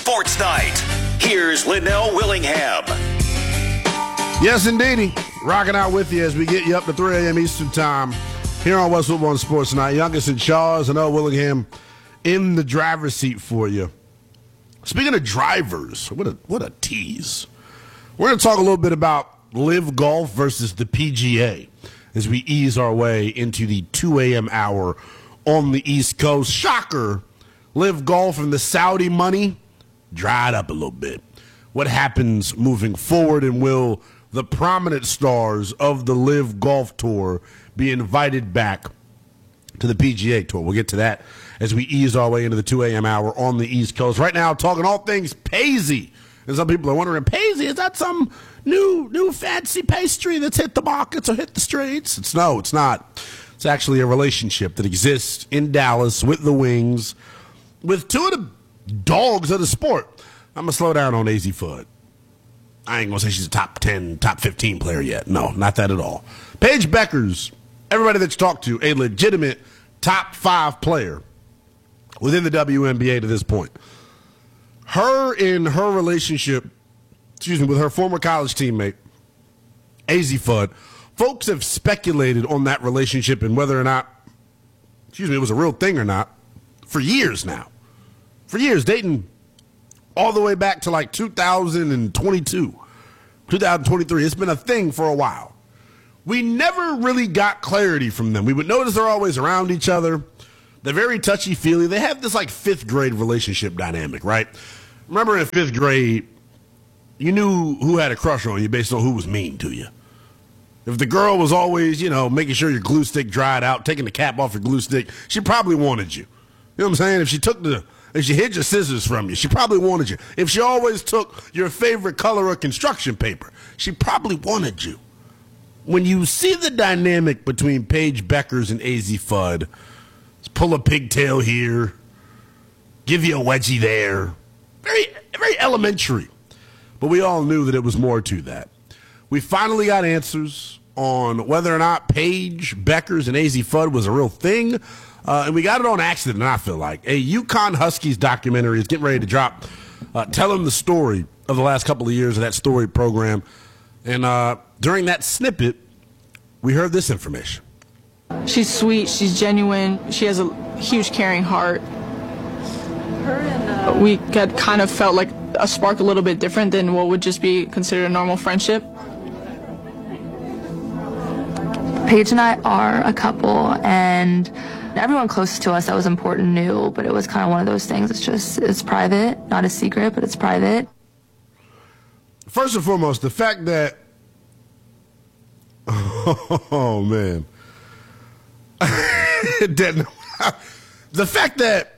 Sports Night. Here's Linnell Willingham. Yes, indeedy. Rocking out with you as we get you up to 3 a.m. Eastern Time here on West Football and Sports Night. Youngest and Shaw's and L. Willingham in the driver's seat for you. Speaking of drivers, what a tease. We're going to talk a little bit about Live Golf versus the PGA as we ease our way into the 2 a.m. hour on the East Coast. Shocker, Live Golf and the Saudi money dried up a little bit. What happens moving forward, and will the prominent stars of the Live Golf Tour be invited back to the PGA Tour? We'll get to that as we ease our way into the 2 a.m. hour on the East Coast. Right now, talking all things Paisley. And some people are wondering, Paisley, is that some new fancy pastry that's hit the markets or hit the streets? No, it's not. It's actually a relationship that exists in Dallas with the Wings, with two of the dogs of the sport. I'm going to slow down on AZ Fudd. I ain't going to say she's a top 10, top 15 player yet. No, not that at all. Paige Bueckers, everybody that you talk to, a legitimate top 5 player within the WNBA to this point. Her in her relationship, with her former college teammate, AZ Fudd, folks have speculated on that relationship and whether or not, it was a real thing or not, for years now. For years, dating all the way back to like 2022, 2023. It's been a thing for a while. We never really got clarity from them. We would notice they're always around each other. They're very touchy-feely. They have this like 5th grade relationship dynamic, right? Remember in 5th grade, you knew who had a crush on you based on who was mean to you. If the girl was always, making sure your glue stick dried out, taking the cap off your glue stick, she probably wanted you. You know what I'm saying? If she hid your scissors from you, she probably wanted you. If she always took your favorite color of construction paper, she probably wanted you. When you see the dynamic between Paige Bueckers and AZ Fudd, pull a pigtail here, give you a wedgie there, very, very elementary. But we all knew that it was more to that. We finally got answers on whether or not Paige Bueckers and AZ Fudd was a real thing. And we got it on accident, I feel like. A UConn Huskies documentary is getting ready to drop, telling the story of the last couple of years of that storied program. And during that snippet, we heard this information. She's sweet, she's genuine, she has a huge caring heart. We had kind of felt like a spark a little bit different than what would just be considered a normal friendship. Paige and I are a couple, and everyone close to us that was important knew, but it was kind of one of those things. It's private, not a secret, but it's private. First and foremost, the fact that, oh man, the fact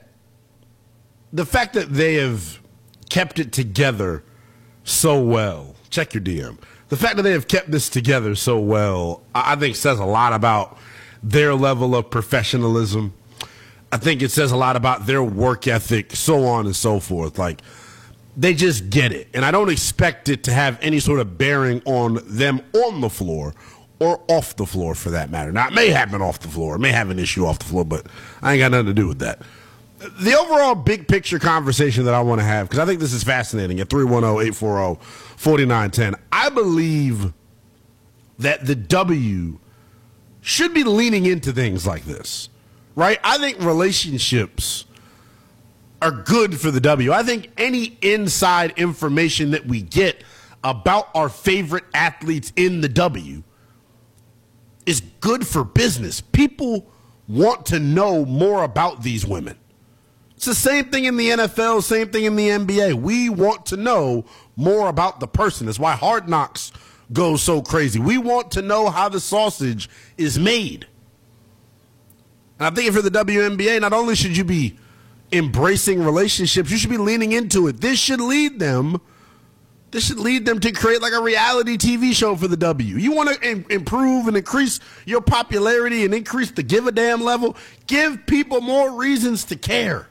that they have kept it together so well. Check your DM. The fact that they have kept this together so well, I think says a lot about their level of professionalism. I think it says a lot about their work ethic, so on and so forth. Like, they just get it. And I don't expect it to have any sort of bearing on them on the floor or off the floor for that matter. Now, it may happen off the floor. It may have an issue off the floor, but I ain't got nothing to do with that. The overall big picture conversation that I want to have, because I think this is fascinating, at 310-840-4910, I believe that the W should be leaning into things like this, right? I think relationships are good for the W. I think any inside information that we get about our favorite athletes in the W is good for business. People want to know more about these women. It's the same thing in the NFL, same thing in the NBA. We want to know more about the person. That's why Hard Knocks goes so crazy. We want to know how the sausage is made. And I'm thinking for the WNBA, not only should you be embracing relationships, you should be leaning into it. This should lead them to create like a reality TV show for the W. You want to improve and increase your popularity and increase the give a damn level? Give people more reasons to care.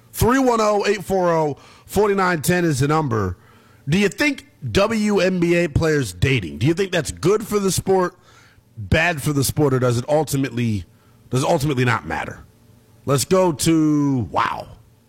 310-840-4910 is the number. Do you think WNBA players dating, do you think that's good for the sport, bad for the sport, or does it ultimately not matter? Let's go to, wow,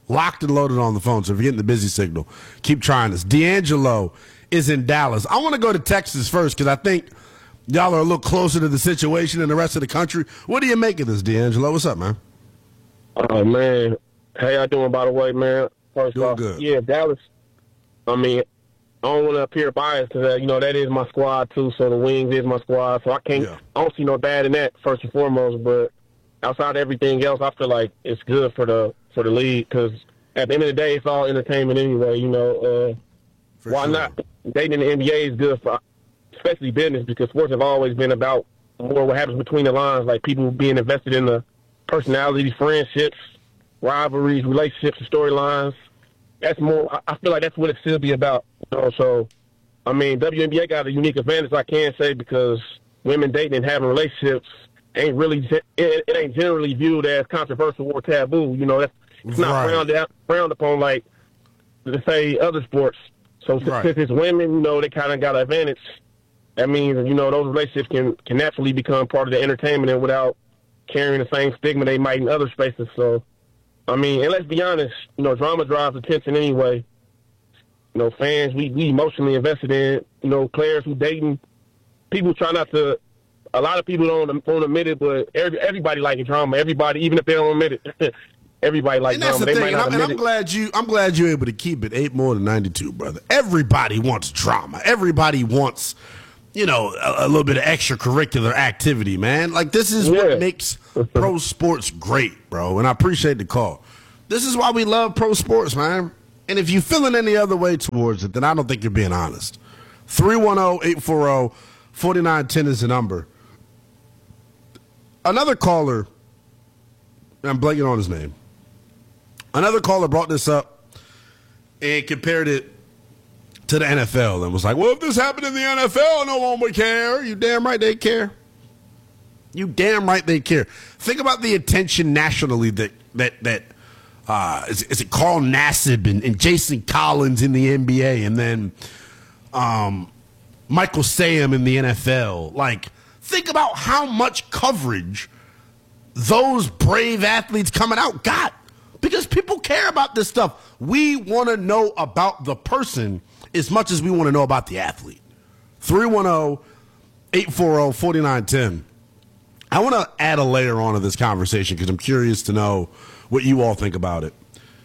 locked and loaded on the phone. So if you're getting the busy signal, keep trying this. D'Angelo is in Dallas. I want to go to Texas first because I think y'all are a little closer to the situation than the rest of the country. What do you make of this, D'Angelo? What's up, man? Oh, man. How y'all doing, by the way, man? First Doing off, good. yeah, Dallas. I mean, I don't want to appear biased because, that is my squad, too. So the Wings is my squad. So I don't see no bad in that, first and foremost. But outside of everything else, I feel like it's good for the league because at the end of the day, it's all entertainment anyway. Why not? Dating in the NBA is good for especially business because sports have always been about more what happens between the lines, like people being invested in the personalities, friendships, rivalries, relationships, and storylines. That's more. I feel like that's what it should be about. So, I mean, WNBA got a unique advantage, I can say, because women dating and having relationships ain't really it ain't generally viewed as controversial or taboo. It's not frowned upon like to say other sports. So since it's women, they kind of got an advantage. That means those relationships can naturally become part of the entertainment and without carrying the same stigma they might in other spaces. So, I mean, and let's be honest, drama drives attention anyway. Fans, we emotionally invested in, players who dating. People try not to. A lot of people don't admit it, but everybody liking drama. Everybody, even if they don't admit it, everybody likes drama. That's the thing, I'm glad you're able to keep it 8 more than 92, brother. Everybody wants drama. Everybody wants, a little bit of extracurricular activity, man. Like, this is what makes pro sports great, bro, and I appreciate the call. This is why we love pro sports, man. And if you're feeling any other way towards it, then I don't think you're being honest. 310-840-4910 is the number. Another caller, I'm blanking on his name. Another caller brought this up and compared it to the NFL and was like, well, if this happened in the NFL, no one would care. You damn right they care. You damn right they care. Think about the attention nationally that is it Carl Nassib and Jason Collins in the NBA and then Michael Sam in the NFL. Like, think about how much coverage those brave athletes coming out got because people care about this stuff. We want to know about the person as much as we want to know about the athlete. 310-840-4910. I want to add a layer onto this conversation because I'm curious to know what you all think about it.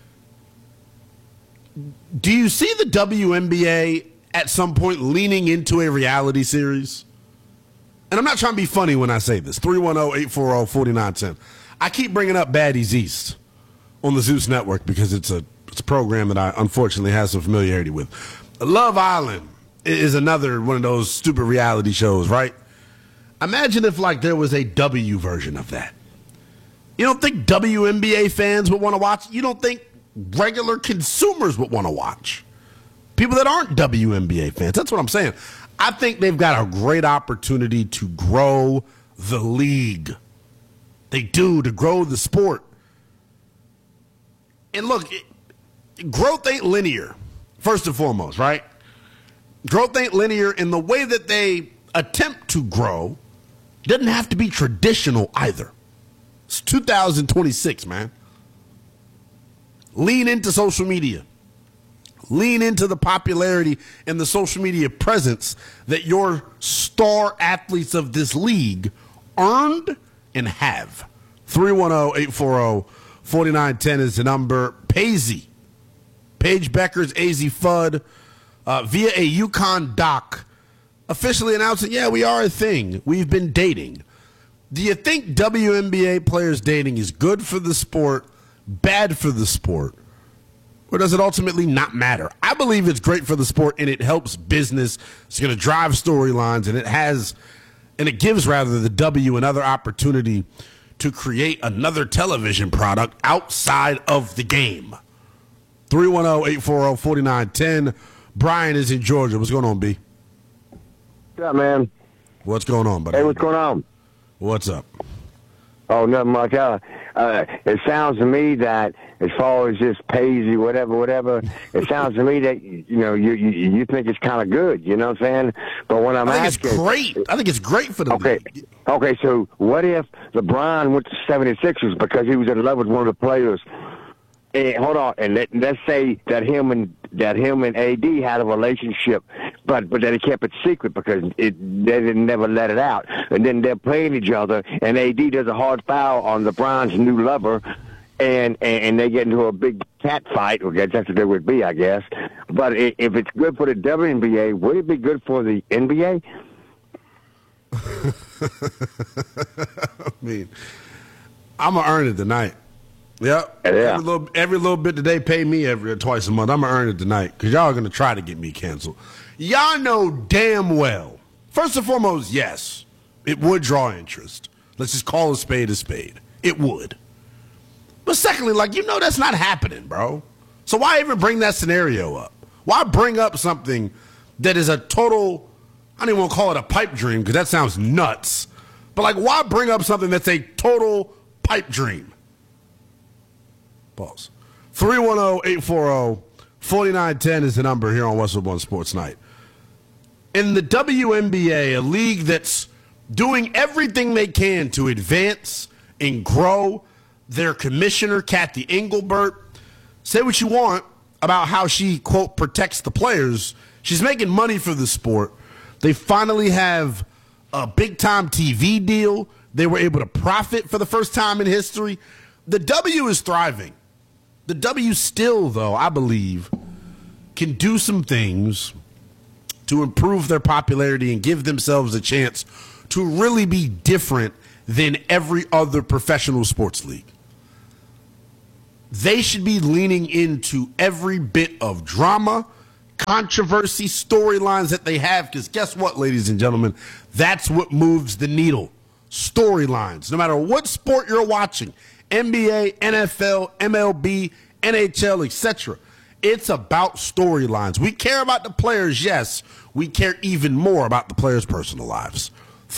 Do you see the WNBA at some point leaning into a reality series? And I'm not trying to be funny when I say this. 310-840-4910. I keep bringing up Baddies East on the Zeus Network because it's a program that I unfortunately have some familiarity with. Love Island is another one of those stupid reality shows, right? Imagine if there was a W version of that. You don't think WNBA fans would want to watch? You don't think regular consumers would want to watch? People that aren't WNBA fans. That's what I'm saying. I think they've got a great opportunity to grow the league. They do, to grow the sport. And look, growth ain't linear, first and foremost, right? Growth ain't linear in the way that they attempt to grow. Doesn't have to be traditional either. It's 2026, man. Lean into social media. Lean into the popularity and the social media presence that your star athletes of this league earned and have. 310-840-4910 is the number. Paige Becker's AZ Fudd via a UConn doc officially announcing, yeah, we are a thing. We've been dating. Do you think WNBA players dating is good for the sport, bad for the sport? Or does it ultimately not matter? I believe it's great for the sport and it helps business. It's going to drive storylines and it gives the W another opportunity to create another television product outside of the game. 310-840-4910. Brian is in Georgia. What's going on, B? Yeah, man. What's going on, buddy? Hey, what's going on? What's up? Oh, nothing much. It sounds to me that as far as just Paisy, whatever, it sounds to me that you think it's kind of good. You know what I'm saying? But when I'm asking, it's great. I think it's great for them. Okay. So what if LeBron went to 76ers because he was in love with one of the players hold on, and let's say that him and AD had a relationship, but that he kept it secret because they didn't never let it out. And then they're playing each other, and AD does a hard foul on LeBron's new lover, and they get into a big cat fight. Well, that's what it would be, I guess. But if it's good for the WNBA, would it be good for the NBA? I mean, I'm going to earn it tonight. Yep. Yeah. Every little bit that they pay me twice a month, I'm going to earn it tonight because y'all are going to try to get me canceled. Y'all know damn well. First and foremost, yes, it would draw interest. Let's just call a spade a spade. It would. But secondly, that's not happening, bro. So why even bring that scenario up? Why bring up something that is a total, I don't even want to call it a pipe dream because that sounds nuts. But, why bring up something that's a total pipe dream? Pause. 310-840-4910 is the number here on Westwood One Sports Night. In the WNBA, a league that's doing everything they can to advance and grow, their commissioner, Kathy Engelbert, say what you want about how she, quote, protects the players. She's making money for the sport. They finally have a big-time TV deal. They were able to profit for the first time in history. The W is thriving. The W still, though, I believe, can do some things to improve their popularity and give themselves a chance to really be different than every other professional sports league. They should be leaning into every bit of drama, controversy, storylines that they have, because guess what, ladies and gentlemen? That's what moves the needle. Storylines. No matter what sport you're watching, NBA, NFL, MLB, NHL, etc. It's about storylines. We care about the players, yes. We care even more about the players' personal lives.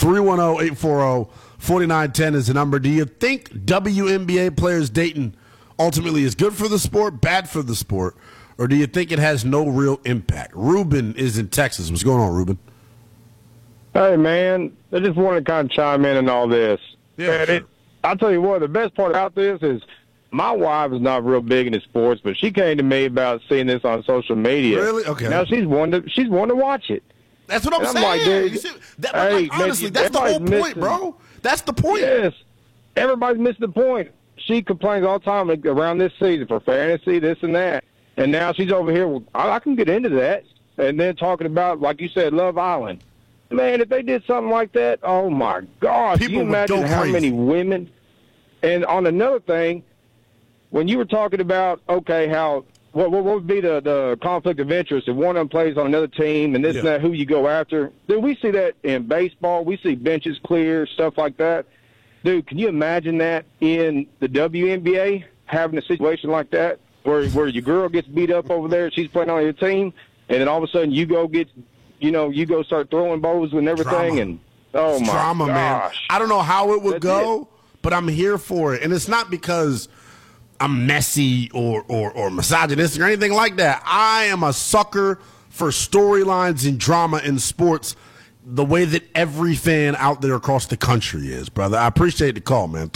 310-840-4910 is the number. Do you think WNBA players dating ultimately is good for the sport, bad for the sport, or do you think it has no real impact? Ruben is in Texas. What's going on, Ruben? Hey, man, I just wanted to kind of chime in on all this. Yeah, sure. I'll tell you what, the best part about this is my wife is not real big into sports, but she came to me about seeing this on social media. Really? Okay. Now she's one to watch it. That's what I'm saying. Like, dude, honestly, that's the whole point, bro. That's the point. Yes. Everybody's missing the point. She complains all the time around this season for fantasy, this and that. And now she's over here. Well, I can get into that. And then talking about, like you said, Love Island. Man, if they did something like that, oh, my gosh. Can you imagine how many women? And on another thing, when you were talking about, okay, what would be the conflict of interest if one of them plays on another team and this and that, who you go after? Dude, we see that in baseball. We see benches clear, stuff like that. Dude, can you imagine that in the WNBA, having a situation like that where your girl gets beat up over there, she's playing on your team, and then all of a sudden you go start throwing bows and everything, Drama. and oh, my Drama, gosh. man. I don't know how it would That's go, but I'm here for it. And it's not because I'm messy or misogynistic or anything like that. I am a sucker for storylines and drama in sports the way that every fan out there across the country is, brother. I appreciate the call, man.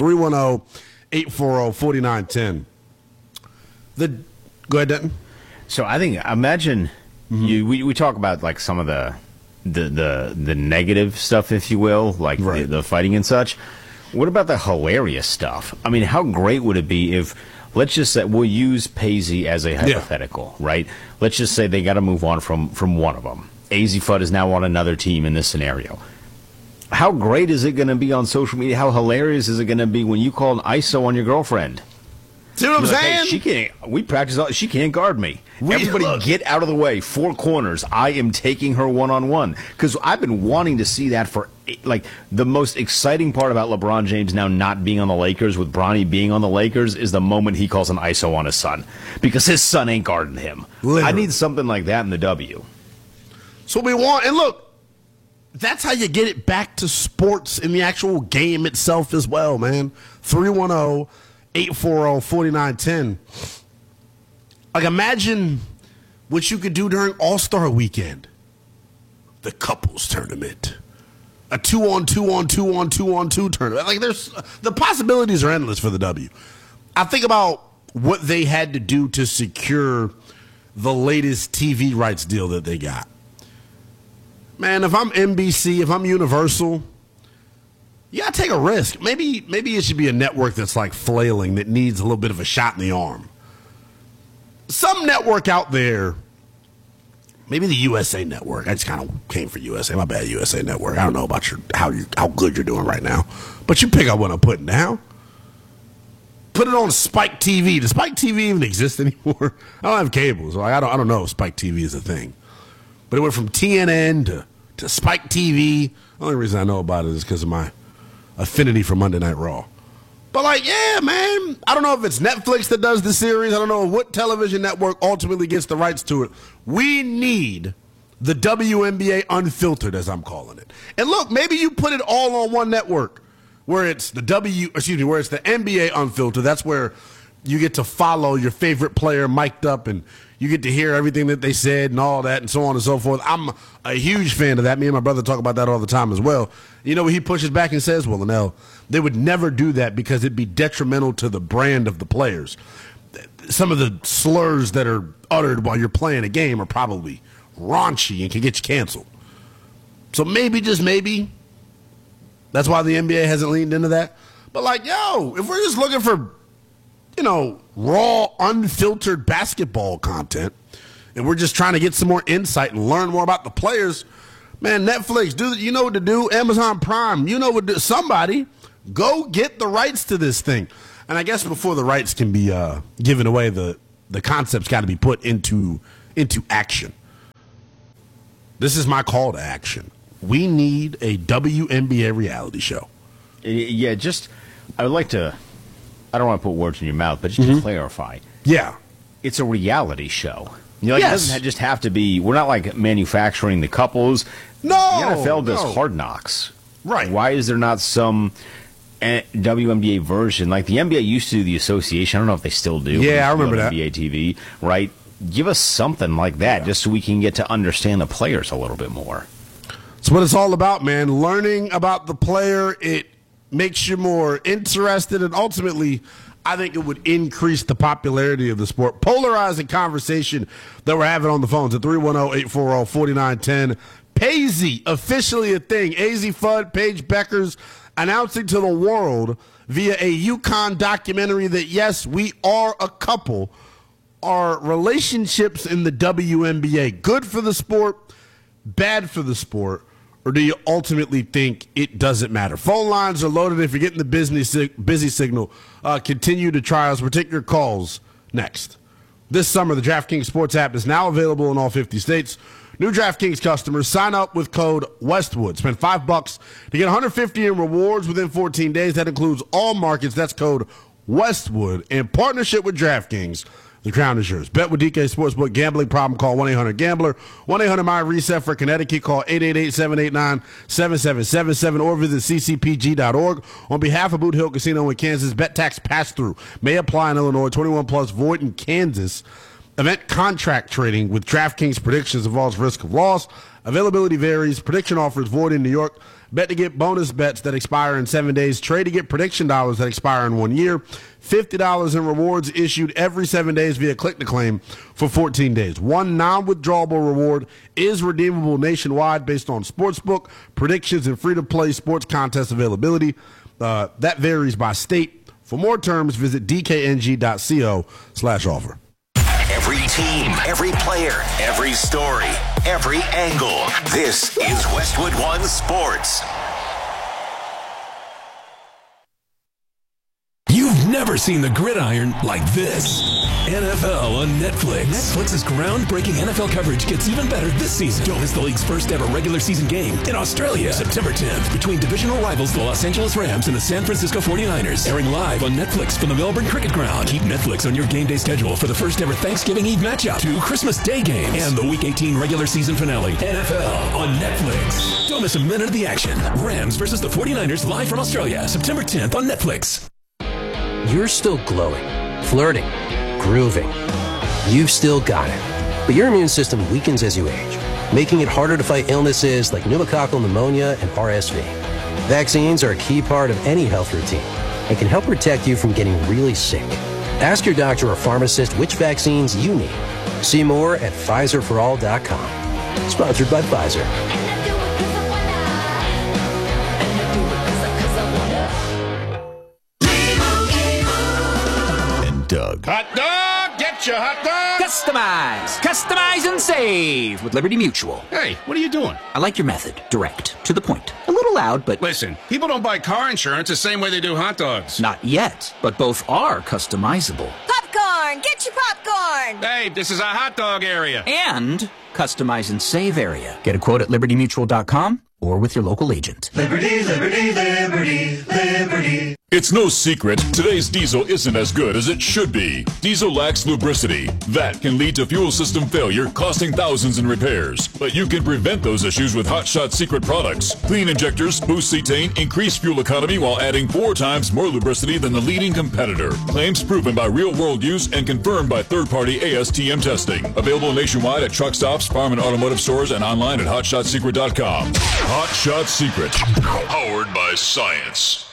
310-840-4910. Go ahead, Denton. So I think, imagine we talk about like some of the negative stuff, if you will, like the fighting and such. What about the hilarious stuff? I mean, how great would it be if, let's just say, we'll use Paisley as a hypothetical, right? Let's just say they got to move on from one of them. AZ Fudd is now on another team in this scenario. How great is it going to be on social media? How hilarious is it going to be when you call an ISO on your girlfriend? See what I'm saying? Hey, she can't. We practice. She can't guard me. Everybody, get out of the way. Four corners. I am taking her one-on-one because I've been wanting to see that for like the most exciting part about LeBron James now not being on the Lakers with Bronny being on the Lakers is the moment he calls an ISO on his son because his son ain't guarding him. Literally. I need something like that in the W. So we want, and look, that's how you get it back to sports in the actual game itself as well, man. 310-840-4910. Like, imagine what you could do during All-Star Weekend. The couples tournament. A 2-on-2-on-2-on-2-on-2 tournament. Like, the possibilities are endless for the W. I think about what they had to do to secure the latest TV rights deal that they got. Man, if I'm NBC, if I'm Universal, you got to take a risk. Maybe it should be a network that's like flailing, that needs a little bit of a shot in the arm. Some network out there, maybe the USA Network. I just kind of came for USA. My bad, USA Network. I don't know about how good you're doing right now, but you pick up what I'm putting down. Put it on Spike TV. Does Spike TV even exist anymore? I don't have cable, so I don't know if Spike TV is a thing. But it went from TNN to Spike TV. The only reason I know about it is because of my affinity for Monday Night Raw. But, like, yeah, man, I don't know if it's Netflix that does the series. I don't know what television network ultimately gets the rights to it. We need the WNBA Unfiltered, as I'm calling it. And look, maybe you put it all on one network where it's the where it's the NBA Unfiltered. That's where you get to follow your favorite player mic'd up, and you get to hear everything that they said and all that and so on and so forth. I'm a huge fan of that. Me and my brother talk about that all the time as well. You know, he pushes back and says, well, Linnell, they would never do that because it'd be detrimental to the brand of the players. Some of the slurs that are uttered while you're playing a game are probably raunchy and can get you canceled. So maybe, just maybe, that's why the NBA hasn't leaned into that. But, like, yo, if we're just looking for, you know, raw, unfiltered basketball content, and we're just trying to get some more insight and learn more about the players, man, Netflix, you know what to do. Amazon Prime, you know what to do. Somebody, go get the rights to this thing. And I guess before the rights can be given away, the concept's got to be put into action. This is my call to action. We need a WNBA reality show. Yeah, I would like to, I don't want to put words in your mouth, but just to clarify. Yeah. It's a reality show. You know, like, yes. It doesn't just have to be, we're not like manufacturing the couples. No. The NFL does Hard Knocks. Right. Why is there not some WNBA version? Like the NBA used to do the association. I don't know if they still do. Yeah, I remember that. NBA TV, right? Give us something like that just so we can get to understand the players a little bit more. That's what it's all about, man. Learning about the player, it makes you more interested, and ultimately, I think it would increase the popularity of the sport. Polarizing conversation that we're having on the phones at 310-840-4910. Paisley, officially a thing. AZ Fudd, Paige Beckers, announcing to the world via a UConn documentary that, yes, we are a couple. Are relationships in the WNBA good for the sport, bad for the sport, or do you ultimately think it doesn't matter? Phone lines are loaded. If you're getting the busy signal, continue to try us. We'll take your calls next. This summer, the DraftKings Sports app is now available in all 50 states. New DraftKings customers sign up with code Westwood. Spend $5 to get $150 in rewards within 14 days. That includes all markets. That's code Westwood in partnership with DraftKings. The crown is yours. Bet with DK Sportsbook. Gambling problem, call 1-800-GAMBLER. 1-800-MY-RESET for Connecticut. Call 888-789-7777 or visit ccpg.org. On behalf of Boot Hill Casino in Kansas, bet tax pass-through may apply in Illinois. 21 plus, void in Kansas. Event contract trading with DraftKings predictions involves risk of loss. Availability varies. Prediction offers void in New York. Bet to get bonus bets that expire in 7 days. Trade to get prediction dollars that expire in 1 year. $50 in rewards issued every 7 days via click to claim for 14 days. One non-withdrawable reward is redeemable nationwide based on sportsbook, predictions, and free-to-play sports contest availability. That varies by state. For more terms, visit dkng.co/offer. Every team, every player, every story, every angle. This is Westwood One Sports. You've never seen the gridiron like this. NFL on Netflix. Netflix's groundbreaking NFL coverage gets even better this season. Don't miss the league's first ever regular season game in Australia, September 10th, between divisional rivals the Los Angeles Rams and the San Francisco 49ers. Airing live on Netflix from the Melbourne Cricket Ground. Keep Netflix on your game day schedule for the first ever Thanksgiving Eve matchup, 2 Christmas Day games, and the Week 18 regular season finale. NFL on Netflix. Don't miss a minute of the action. Rams versus the 49ers live from Australia, September 10th on Netflix. You're still glowing, flirting, grooving. You've still got it. But your immune system weakens as you age, making it harder to fight illnesses like pneumococcal pneumonia and RSV. Vaccines are a key part of any health routine and can help protect you from getting really sick. Ask your doctor or pharmacist which vaccines you need. See more at PfizerForAll.com. Sponsored by Pfizer. And Doug. Hot dog! Get your hot dog! Customize and save with Liberty Mutual. Hey, what are you doing? I like your method. Direct. To the point. A little loud, but... Listen, people don't buy car insurance the same way they do hot dogs. Not yet, but both are customizable. Popcorn! Get your popcorn! Hey, this is a hot dog area. And customize and save area. Get a quote at libertymutual.com or with your local agent. Liberty, liberty, liberty, liberty. It's no secret, today's diesel isn't as good as it should be. Diesel lacks lubricity. That can lead to fuel system failure, costing thousands in repairs. But you can prevent those issues with Hot Shot Secret products. Clean injectors, boost cetane, increase fuel economy while adding 4 times more lubricity than the leading competitor. Claims proven by real-world use and confirmed by third-party ASTM testing. Available nationwide at truck stops, farm and automotive stores, and online at hotshotsecret.com. Hot Shot Secret. Powered by science.